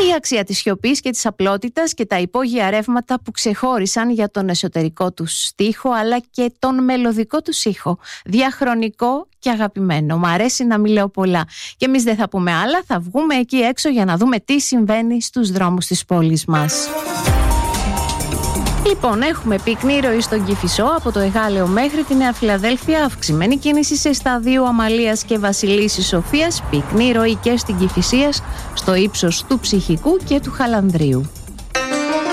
Η αξία της σιωπής και της απλότητας και τα υπόγεια ρεύματα που ξεχώρισαν για τον εσωτερικό του στίχο αλλά και τον μελωδικό του ήχο. Διαχρονικό και αγαπημένο. Μ' αρέσει να μην λέω πολλά. Και εμείς δεν θα πούμε άλλα, θα βγούμε εκεί έξω για να δούμε τι συμβαίνει στους δρόμους της πόλης μας. Λοιπόν, έχουμε πυκνή ροή στον Κηφισό από το Εγάλεο μέχρι τη Νέα Φιλαδέλφεια, αυξημένη κίνηση σε σταδίου Αμαλίας και Βασιλίσσης Σοφίας, πυκνή ροή και στην Κηφισίας, στο ύψος του Ψυχικού και του Χαλανδρίου.